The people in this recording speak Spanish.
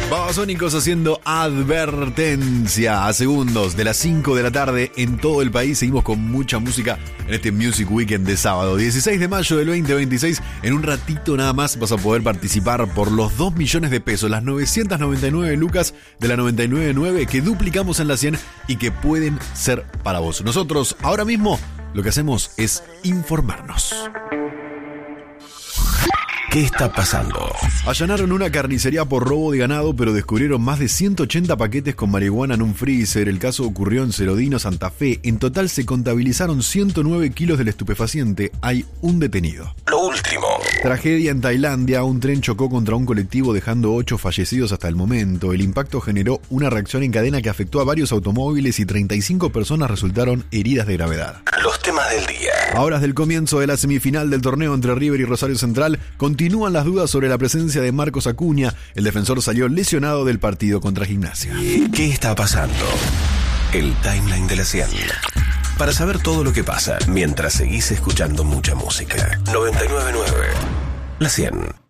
Babasónicos haciendo advertencia a segundos de las 5 de la tarde en todo el país. Seguimos con mucha música en este Music Weekend de sábado 16 de mayo del 2026. En un ratito nada más vas a poder participar por los 2 millones de pesos, las 999 lucas de la 999 que duplicamos en la 100 y que pueden ser para vos. Nosotros ahora mismo lo que hacemos es informarnos. ¿Qué está pasando? Allanaron una carnicería por robo de ganado, pero descubrieron más de 180 paquetes con marihuana en un freezer. El caso ocurrió en Cerodino, Santa Fe. En total se contabilizaron 109 kilos del estupefaciente. Hay un detenido. Lo último. Tragedia en Tailandia. Un tren chocó contra un colectivo dejando 8 fallecidos hasta el momento. El impacto generó una reacción en cadena que afectó a varios automóviles y 35 personas resultaron heridas de gravedad. Los temas del día. A horas del comienzo de la semifinal del torneo entre River y Rosario Central, continúan las dudas sobre la presencia de Marcos Acuña. El defensor salió lesionado del partido contra Gimnasia. ¿Qué está pasando? El timeline de la 100. Para saber todo lo que pasa mientras seguís escuchando mucha música. 999 La 100.